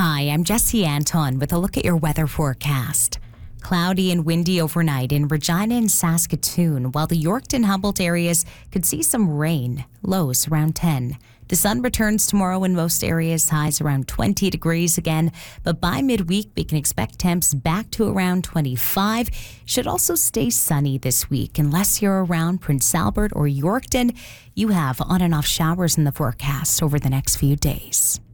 Hi, I'm Jesse Anton with a look at your weather forecast. Cloudy and windy overnight in Regina and Saskatoon, while the Yorkton Humboldt areas could see some rain, lows around 10. The sun returns tomorrow in most areas, highs around 20 degrees again, but by midweek we can expect temps back to around 25. Should also stay sunny this week unless you're around Prince Albert or Yorkton. You have on and off showers in the forecast over the next few days.